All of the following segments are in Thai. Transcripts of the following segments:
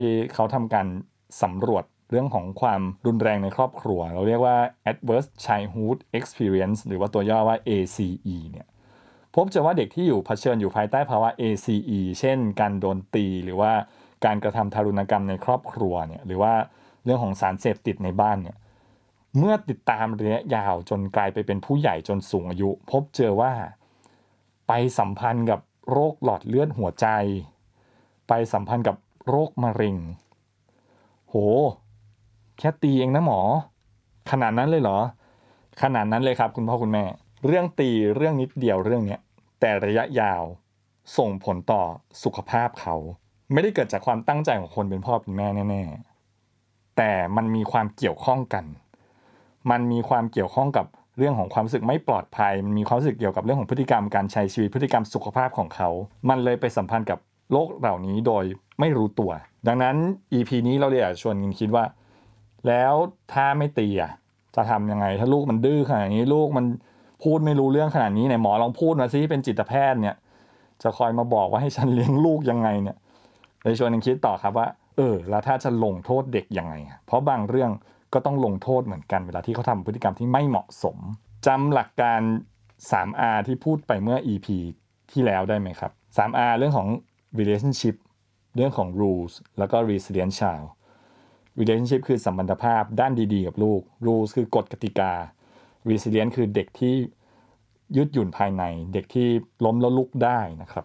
ที่เขาทำการสำรวจเรื่องของความรุนแรงในครอบครัวเราเรียกว่า Adverse Childhood Experience หรือว่าตัวย่อว่า ACE เนี่ยพบเจอว่าเด็กที่เผชิญอยู่ภายใต้ภาวะ ACE เช่นการโดนตีหรือว่าการกระทำทารุณกรรมในครอบครัวเนี่ยหรือว่าเรื่องของสารเสพติดในบ้านเนี่ยเมื่อติดตามระยะยาวจนกลายไปเป็นผู้ใหญ่จนสูงอายุพบเจอว่าไปสัมพันธ์กับโรคหลอดเลือดหัวใจไปสัมพันธ์กับโรคมะเร็งโหแค่ตีเองนะหมอขนาดนั้นเลยเหรอขนาดนั้นเลยครับคุณพ่อคุณแม่เรื่องตีเรื่องนิดเดียวเรื่องเนี้ยแต่ระยะยาวส่งผลต่อสุขภาพเขาไม่ได้เกิดจากความตั้งใจของคนเป็นพ่อเป็นแม่แน่ๆแต่มันมีความเกี่ยวข้องกันมันมีความเกี่ยวข้องกับเรื่องของความรู้สึกไม่ปลอดภัยมันมีความรู้สึกเกี่ยวกับเรื่องของพฤติกรรมการใช้ชีวิตพฤติกรรมสุขภาพของเขามันเลยไปสัมพันธ์กับโรคเหล่านี้โดยไม่รู้ตัวดังนั้น EP นี้เราเลยอยากชวนกันคิดว่าแล้วถ้าไม่ตีจะทำยังไงถ้าลูกมันดื้อขนาดนี้ลูกมันพูดไม่รู้เรื่องขนาดนี้ไหนหมอลองพูดมาซิเป็นจิตแพทย์เนี่ยจะคอยมาบอกว่าให้ฉันเลี้ยงลูกยังไงเนี่ยเลยชวนกันคิดต่อครับว่าแล้วถ้าจะลงโทษเด็กยังไงเพราะบางเรื่องก็ต้องลงโทษเหมือนกันเวลาที่เขาทำพฤติกรรมที่ไม่เหมาะสมจำหลักการ 3R ที่พูดไปเมื่อ EP ที่แล้วได้ไหมครับ 3R เรื่องของ relationship เรื่องของ rules แล้วก็ resilient child relationship คือสัมพันธภาพด้านดีๆกับลูก rules คือกฎกติกา resilient คือเด็กที่ยืดหยุ่นภายในเด็กที่ล้มแล้วลุกได้นะครับ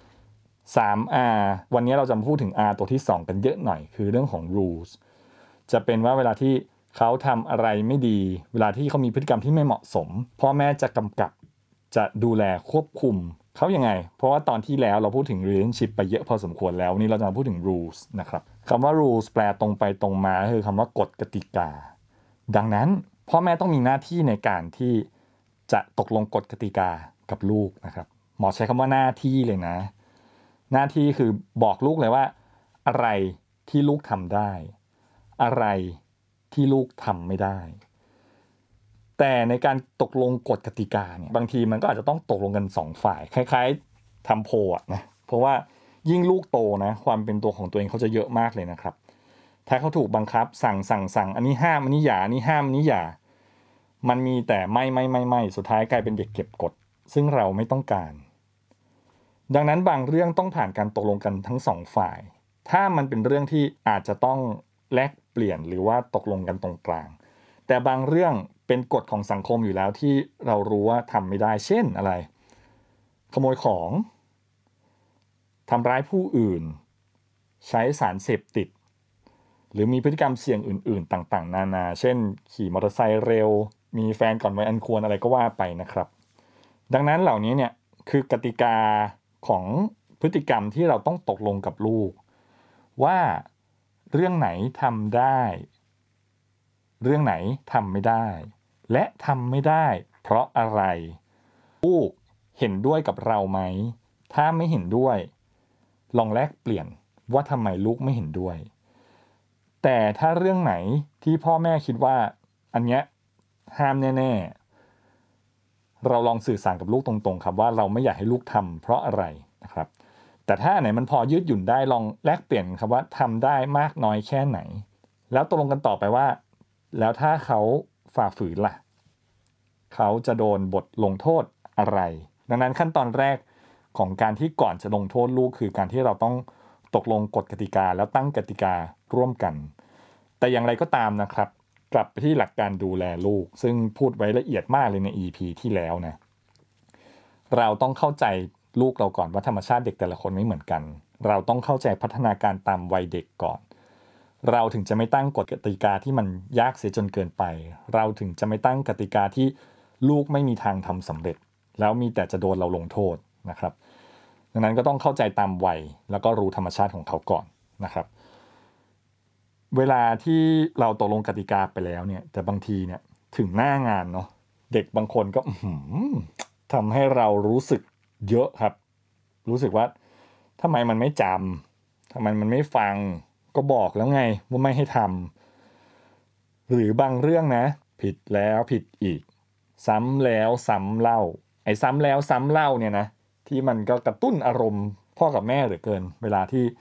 3R วันนี้เราจะพูดถึง R ตัวที่2กันเยอะหน่อยคือเรื่องของ rules จะเป็นว่าเวลาที่เขาทำอะไรไม่ดีเวลาที่เขามีพฤติกรรมที่ไม่เหมาะสมพ่อแม่จะกำกับจะดูแลควบคุมเขายังไงเพราะว่าตอนที่แล้วเราพูดถึง relationship ไปเยอะพอสมควรแล้ววันนี้เราจะมาพูดถึง rules นะครับคำว่า rules แปลตรงไปตรงมาคือคำว่ากฎกติกาดังนั้นพ่อแม่ต้องมีหน้าที่ในการที่จะตกลงกฎกติกากับลูกนะครับหมอใช้คำว่าหน้าที่เลยนะหน้าที่คือบอกลูกเลยว่าอะไรที่ลูกทำได้อะไรที่ลูกทำไม่ได้แต่ในการตกลงกฎกติกาเนี่ยบางทีมันก็อาจจะต้องตกลงกัน2ฝ่ายคล้ายๆทำโพลนะเพราะว่ายิ่งลูกโตนะความเป็นตัวของตัวเองเขาจะเยอะมากเลยนะครับถ้าเขาถูกบังคับสั่งอันนี้ห้ามอันนี้อย่าอันนี้ห้ามอันนี้อย่ามันมีแต่ไม่สุดท้ายกลายเป็นเด็กเก็บกดซึ่งเราไม่ต้องการดังนั้นบางเรื่องต้องผ่านการตกลงกันทั้ง2ฝ่ายถ้ามันเป็นเรื่องที่อาจจะต้องแลกเปลี่ยนหรือว่าตกลงกันตรงกลางแต่บางเรื่องเป็นกฎของสังคมอยู่แล้วที่เรารู้ว่าทำไม่ได้เช่นอะไรขโมยของทำร้ายผู้อื่นใช้สารเสพติดหรือมีพฤติกรรมเสี่ยงอื่นๆต่างๆนานาเช่นขี่มอเตอร์ไซค์เร็วมีแฟนก่อนวัยอันควรอะไรก็ว่าไปนะครับดังนั้นเหล่านี้เนี่ยคือกติกาของพฤติกรรมที่เราต้องตกลงกับลูกว่าเรื่องไหนทำได้เรื่องไหนทำไม่ได้และทำไม่ได้เพราะอะไรลูกเห็นด้วยกับเราไหมถ้าไม่เห็นด้วยลองแลกเปลี่ยนว่าทำไมลูกไม่เห็นด้วยแต่ถ้าเรื่องไหนที่พ่อแม่คิดว่าอันเนี้ยห้ามแน่ๆเราลองสื่อสารกับลูกตรงๆครับว่าเราไม่อยากให้ลูกทำเพราะอะไรนะครับแต่ถ้าไหนมันพอยืดหยุ่นได้ลองแลกเปลี่ยนครับว่าทำได้มากน้อยแค่ไหนแล้วตกลงกันต่อไปว่าแล้วถ้าเขาฝ่าฝืนล่ะเขาจะโดนบทลงโทษอะไรดังนั้นขั้นตอนแรกของการที่ก่อนจะลงโทษลูกคือการที่เราต้องตกลงกฎกติกาแล้วตั้งกติการ่วมกันแต่อย่างไรก็ตามนะครับกลับไปที่หลักการดูแลลูกซึ่งพูดไว้ละเอียดมากเลยใน EP ที่แล้วนะเราต้องเข้าใจลูกเราก่อนว่าธรรมชาติเด็กแต่ละคนไม่เหมือนกันเราต้องเข้าใจพัฒนาการตามวัยเด็กก่อนเราถึงจะไม่ตั้งกฎกติกาที่มันยากเสียจนเกินไปเราถึงจะไม่ตั้งกติกาที่ลูกไม่มีทางทำสำเร็จแล้วมีแต่จะโดนเราลงโทษนะครับดังนั้นก็ต้องเข้าใจตามวัยแล้วก็รู้ธรรมชาติของเขาก่อนนะครับเวลาที่เราตกลงกติกาไปแล้วเนี่ยแต่บางทีเนี่ยถึงหน้างานเนาะเด็กบางคนก็ทำให้เรารู้สึกเยอะครับรู้สึกว่าทำไมมันไม่จำทำไมมันไม่ฟังก็บอกแล้วไงว่าไม่ให้ทำหรือบางเรื่องนะผิดแล้วผิดอีกซ้ำแล้วซ้ำเล่าไอ้ซ้ำแล้วซ้ำเล่าเนี่ยนะที่มันก็กระตุ้นอารมณ์พ่อกับแม่เหลือเกินเวลาที่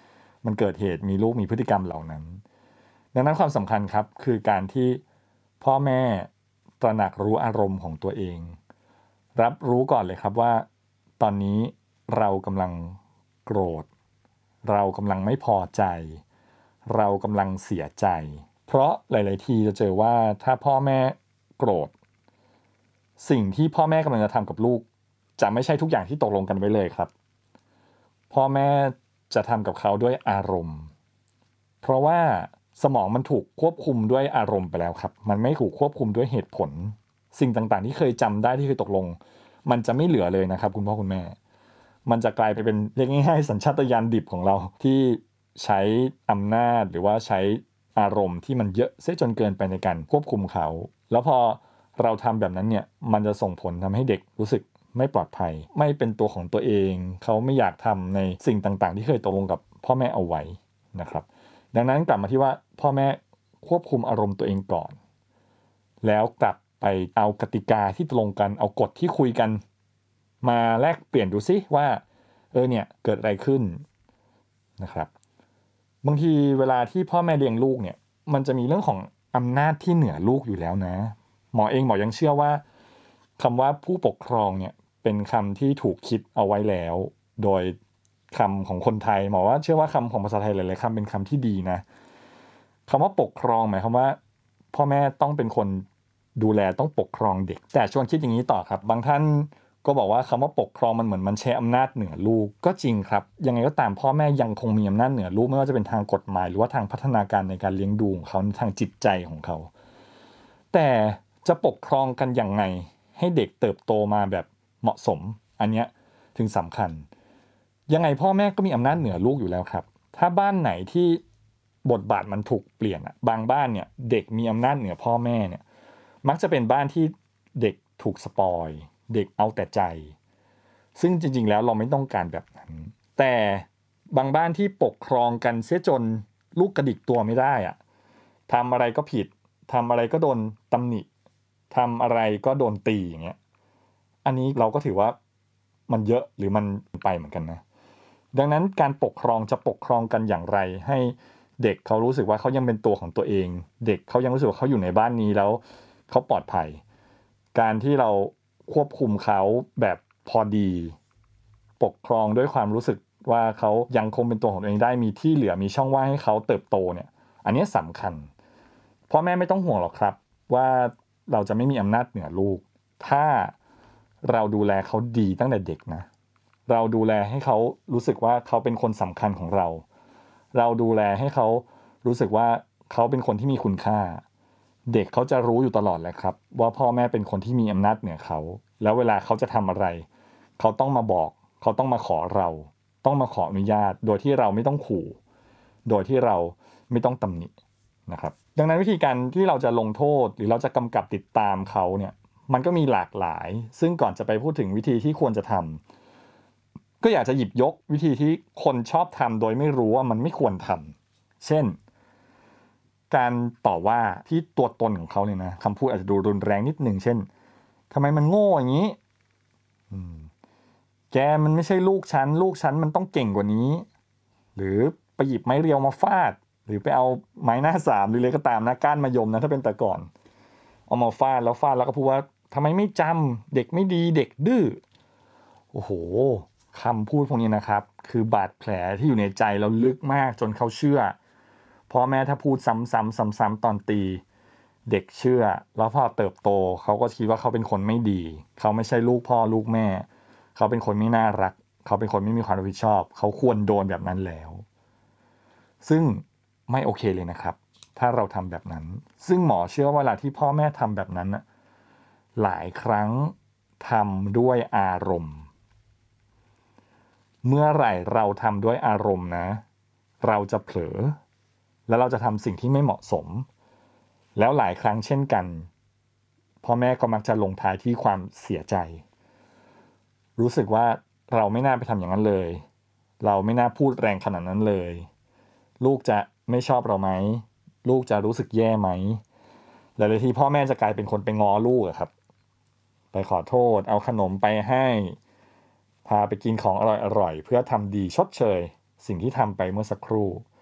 มันเกิดเหตุมีลูกมีพฤติกรรมเหล่านั้นดังนั้นความสำคัญครับคือการที่พ่อแม่ตระหนักรู้อารมณ์ของตัวเองรับรู้ก่อนเลยครับว่าตอนนี้เรากำลังโกรธเรากำลังไม่พอใจเรากำลังเสียใจเพราะหลายๆทีจะเจอว่าถ้าพ่อแม่โกรธสิ่งที่พ่อแม่กำลังจะทำกับลูกจะไม่ใช่ทุกอย่างที่ตกลงกันไว้เลยครับพ่อแม่จะทำกับเขาด้วยอารมณ์เพราะว่าสมองมันถูกควบคุมด้วยอารมณ์ไปแล้วครับมันไม่ถูกควบคุมด้วยเหตุผลสิ่งต่างๆที่เคยจำได้ที่เคยตกลงมันจะไม่เหลือเลยนะครับคุณพ่อคุณแม่มันจะกลายไปเป็นเรียกง่ายๆสัญชาตญาณดิบของเราที่ใช้อำนาจหรือว่าใช้อารมณ์ที่มันเยอะเสียจนเกินไปในการควบคุมเขาแล้วพอเราทำแบบนั้นเนี่ยมันจะส่งผลทำให้เด็กรู้สึกไม่ปลอดภัยไม่เป็นตัวของตัวเองเขาไม่อยากทำในสิ่งต่างๆที่เคยตกลงกับพ่อแม่เอาไว้นะครับดังนั้นกลับมาที่ว่าพ่อแม่ควบคุมอารมณ์ตัวเองก่อนแล้วกลับไปเอากติกาที่ตกลงกันเอากฎที่คุยกันมาแลกเปลี่ยนดูซิว่าเนี่ยเกิดอะไรขึ้นนะครับบางทีเวลาที่พ่อแม่เลี้ยงลูกเนี่ยมันจะมีเรื่องของอำนาจที่เหนือลูกอยู่แล้วนะหมอยังเชื่อว่าคำว่าผู้ปกครองเนี่ยเป็นคำที่ถูกคิดเอาไว้แล้วโดยคำของคนไทยหมอว่าเชื่อว่าคำของภาษาไทยหลายๆคำเป็นคำที่ดีนะคำว่าปกครองหมายความว่าพ่อแม่ต้องเป็นคนดูแลต้องปกครองเด็กแต่ชวนคิดอย่างนี้ต่อครับบางท่านก็บอกว่าคำว่าปกครองมันเหมือนมันใช้อำนาจเหนือลูกก็จริงครับยังไงก็ตามพ่อแม่ยังคงมีอำนาจเหนือลูกไม่ว่าจะเป็นทางกฎหมายหรือว่าทางพัฒนาการในการเลี้ยงดูของเขาทางจิตใจของเขาแต่จะปกครองกันยังไงให้เด็กเติบโตมาแบบเหมาะสมอันเนี้ยถึงสำคัญยังไงพ่อแม่ก็มีอำนาจเหนือลูกอยู่แล้วครับถ้าบ้านไหนที่บทบาทมันถูกเปลี่ยนบางบ้านเนี่ยเด็กมีอำนาจเหนือพ่อแม่เนี่ยมักจะเป็นบ้านที่เด็กถูกสปอยเด็กเอาแต่ใจซึ่งจริงๆแล้วเราไม่ต้องการแบบนั้นแต่บางบ้านที่ปกครองกันเสียจนลูกกระดิกตัวไม่ได้ทำอะไรก็ผิดทำอะไรก็โดนตำหนิทำอะไรก็โดนตีอย่างเงี้ยอันนี้เราก็ถือว่ามันเยอะหรือมันไปเหมือนกันนะดังนั้นการปกครองจะปกครองกันอย่างไรให้เด็กเขารู้สึกว่าเขายังเป็นตัวของตัวเองเด็กเขายังรู้สึกว่าเขาอยู่ในบ้านนี้แล้วเขาปลอดภัยการที่เราควบคุมเขาแบบพอดีปกครองด้วยความรู้สึกว่าเขายังคงเป็นตัวของตัวเองได้มีที่เหลือมีช่องว่างให้เขาเติบโตเนี่ยอันนี้สำคัญพ่อแม่ไม่ต้องห่วงหรอกครับว่าเราจะไม่มีอำนาจเหนือลูกถ้าเราดูแลเขาดีตั้งแต่เด็กนะเราดูแลให้เขารู้สึกว่าเขาเป็นคนสำคัญของเราเราดูแลให้เขารู้สึกว่าเขาเป็นคนที่มีคุณค่าเด็กเขาจะรู้อยู่ตลอดแหละครับว่าพ่อแม่เป็นคนที่มีอำนาจเหนือเขาแล้วเวลาเขาจะทำอะไรเขาต้องมาบอกเขาต้องมาขอเราต้องมาขออนุญาตโดยที่เราไม่ต้องขู่โดยที่เราไม่ต้องตำหนินะครับดังนั้นวิธีการที่เราจะลงโทษหรือเราจะกำกับติดตามเขาเนี่ยมันก็มีหลากหลายซึ่งก่อนจะไปพูดถึงวิธีที่ควรจะทำก็อยากจะหยิบยกวิธีที่คนชอบทำโดยไม่รู้ว่ามันไม่ควรทำเช่นการต่อว่าที่ตัวตนของเขาเนี่ยนะคำพูดอาจจะดูรุนแรงนิดหนึ่งเช่นทำไมมันโง่อย่างนี้แกมันไม่ใช่ลูกฉันมันต้องเก่งกว่านี้หรือไปหยิบไม้เรียวมาฟาดหรือไปเอาไม้หน้าสามหรืออะไรก็ตามนะก้านมะยมนะถ้าเป็นแต่ก่อนเอามาฟาดแล้วก็พูดว่าทำไมไม่จำเด็กไม่ดีเด็กดื้อโอ้โหคำพูดพวกนี้นะครับคือบาดแผลที่อยู่ในใจเราลึกมากจนเขาเชื่อพ่อแม่ถ้าพูดซ้ำๆตอนตีเด็กเชื่อแล้วพอเติบโตเขาก็คิดว่าเขาเป็นคนไม่ดีเขาไม่ใช่ลูกพ่อลูกแม่เขาเป็นคนไม่น่ารักเขาเป็นคนไม่มีความรับผิดชอบเขาควรโดนแบบนั้นแล้วซึ่งไม่โอเคเลยนะครับถ้าเราทำแบบนั้นซึ่งหมอเชื่อว่าเวลาที่พ่อแม่ทำแบบนั้นหลายครั้งทำด้วยอารมณ์เมื่อไหร่เราทำด้วยอารมณ์นะเราจะเผลอแล้วเราจะทำสิ่งที่ไม่เหมาะสมแล้วหลายครั้งเช่นกันพ่อแม่ก็มักจะลงท้ายที่ความเสียใจรู้สึกว่าเราไม่น่าไปทำอย่างนั้นเลยเราไม่น่าพูดแรงขนาดนั้นเลยลูกจะไม่ชอบเราไหมลูกจะรู้สึกแย่ไหมหลายๆทีพ่อแม่จะกลายเป็นคนไปง้อลูกครับไปขอโทษเอาขนมไปให้พาไปกินของอร่อยๆเพื่อทำดีชดเชยสิ่งที่ทำไปเมื่อสักครู่